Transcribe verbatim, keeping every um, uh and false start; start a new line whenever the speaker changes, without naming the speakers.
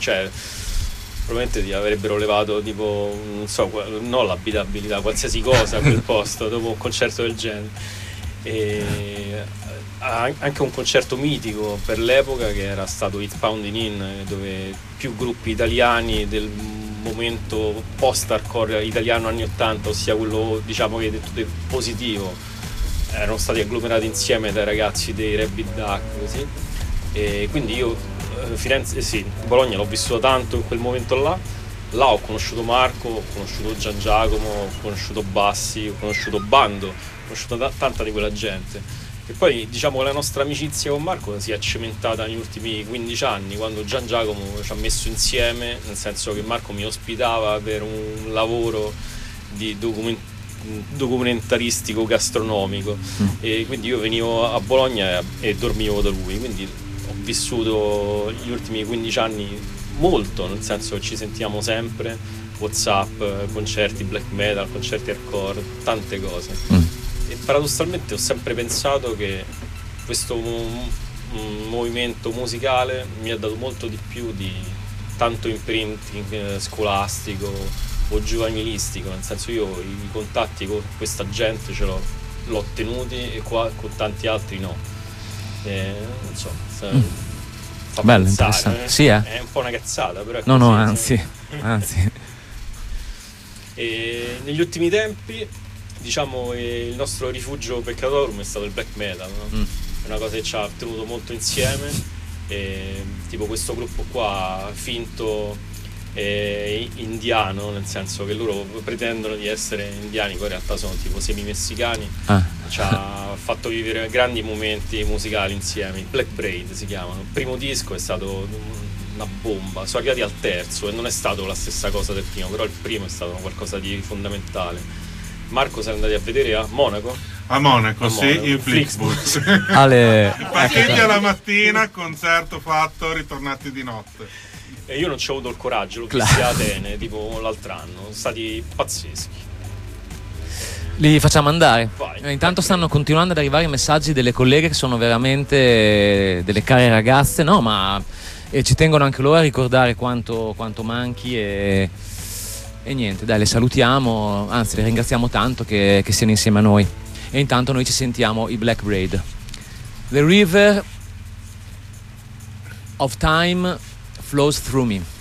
cioè probabilmente ti avrebbero levato tipo, non so, non l'abitabilità, qualsiasi cosa a quel posto dopo un concerto del genere. E anche un concerto mitico per l'epoca che era stato Hit Pounding In, dove più gruppi italiani del momento post-hardcore italiano anni ottanta, ossia quello diciamo che hai detto del positivo, erano stati agglomerati insieme dai ragazzi dei Rabid Duck, così. E quindi io Firenze, eh sì, Bologna l'ho vissuto tanto in quel momento là. Là ho conosciuto Marco, ho conosciuto Gian Giacomo, ho conosciuto Bassi, ho conosciuto Bando, ho conosciuto t- tanta di quella gente. E poi diciamo che la nostra amicizia con Marco si è cementata negli ultimi quindici anni, quando Gian Giacomo ci ha messo insieme, nel senso che Marco mi ospitava per un lavoro di document- documentaristico gastronomico, mm. e quindi io venivo a Bologna e, e dormivo da lui, quindi ho vissuto gli ultimi quindici anni molto, nel senso che ci sentiamo sempre, WhatsApp, concerti black metal, concerti hardcore, tante cose. Mm. E paradossalmente ho sempre pensato che questo m- m- movimento musicale mi ha dato molto di più di tanto imprinting eh, scolastico o giovanilistico, nel senso io i contatti con questa gente ce l'ho, l'ho tenuti e qua con tanti altri no. E, non so, se, mm. fa
bello,
pensare,
interessante.
Eh?
Sì, eh?
È un po' una cazzata, però è
no,
così,
no, anzi,
cioè.
anzi.
E negli ultimi tempi, diciamo, il nostro rifugio peccatorum è stato il black metal, no? Mm. È una cosa che ci ha tenuto molto insieme, e, tipo questo gruppo qua finto e indiano, nel senso che loro pretendono di essere indiani, poi in realtà sono tipo semi-messicani. Ah. Ci ha fatto vivere grandi momenti musicali insieme. Black Braid si chiamano. Il primo disco è stato una bomba, sono arrivati al terzo e non è stato la stessa cosa del primo, però il primo è stato qualcosa di fondamentale. Marco, sei andati a vedere a Monaco?
A Monaco,
a
sì,
Monaco.
in Flixbus.
Ale...
Partiti alla mattina, concerto fatto, ritornati di notte.
E io non ci ho avuto il coraggio, l'ho visto a Atene tipo l'altro anno, sono stati pazzeschi.
Li facciamo andare.
Vai,
intanto stanno continuando ad arrivare i messaggi delle colleghe che sono veramente delle care ragazze, no, ma e ci tengono anche loro a ricordare quanto, quanto manchi e, e niente, dai, le salutiamo, anzi le ringraziamo tanto che, che siano insieme a noi. E intanto noi ci sentiamo i Black Braid. The river of time flows through me.